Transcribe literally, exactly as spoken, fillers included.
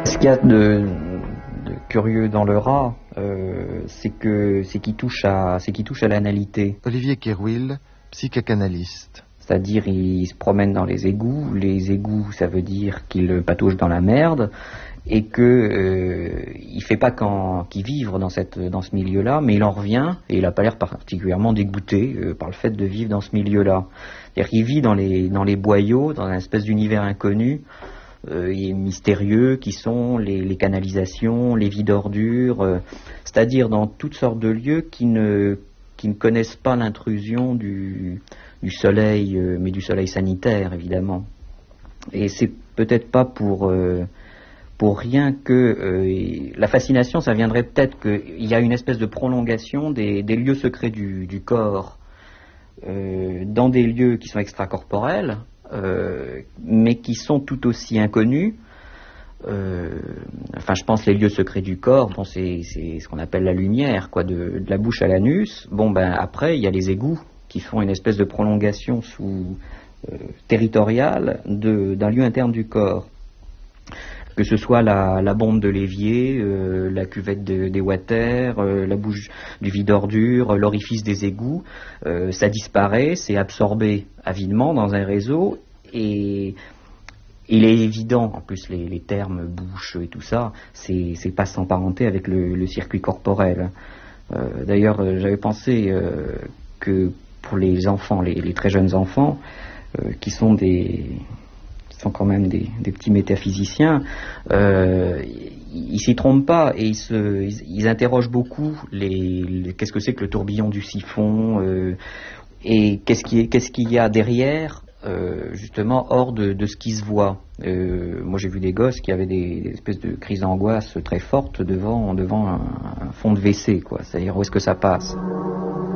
Ce qu'il y a de, de curieux dans le rat, euh, c'est que c'est qu'il touche à c'est qu'il touche à l'analité. Olivier Kérouil, psychanalyste. C'est-à-dire, il se promène dans les égouts. Les égouts, ça veut dire qu'il patauge dans la merde et que euh, il fait pas qu'en qu'il vivre dans cette dans ce milieu-là, mais il en revient et il a pas l'air particulièrement dégoûté euh, par le fait de vivre dans ce milieu-là. C'est-à-dire qu'il vit dans les dans les boyaux, dans une espèce d'univers inconnu. Euh, et mystérieux qui sont les, les canalisations, les vies d'ordures, euh, c'est-à-dire dans toutes sortes de lieux qui ne, qui ne connaissent pas l'intrusion du, du soleil, euh, mais du soleil sanitaire évidemment. Et c'est peut-être pas pour, euh, pour rien que euh, la fascination, ça viendrait peut-être qu'il y a une espèce de prolongation des, des lieux secrets du, du corps euh, dans des lieux qui sont extracorporels. Euh, mais qui sont tout aussi inconnus. Euh, enfin, je pense les lieux secrets du corps, bon, c'est, c'est ce qu'on appelle la lumière, quoi, de, de la bouche à l'anus. Bon, ben après, il y a les égouts qui font une espèce de prolongation sous euh, territoriale de, d'un lieu interne du corps. Que ce soit la, la bombe de l'évier, euh, la cuvette de, des water, euh, la bouche du vide ordure, l'orifice des égouts, euh, ça disparaît, c'est absorbé avidement dans un réseau et il est évident, en plus les, les termes bouche et tout ça, c'est, c'est pas sans parenté avec le, le circuit corporel. Euh, d'ailleurs, euh, j'avais pensé euh, que pour les enfants, les, les très jeunes enfants, euh, qui sont des... sont quand même des, des petits métaphysiciens, euh, ils, ils s'y trompent pas et ils, se, ils, ils interrogent beaucoup les, les, qu'est-ce que c'est que le tourbillon du siphon euh, et qu'est-ce, qui est, qu'est-ce qu'il y a derrière, euh, justement, hors de, de ce qui se voit. Euh, moi j'ai vu des gosses qui avaient des, des espèces de crises d'angoisse très fortes devant, devant un, un fond de W C, quoi. C'est-à-dire où est-ce que ça passe.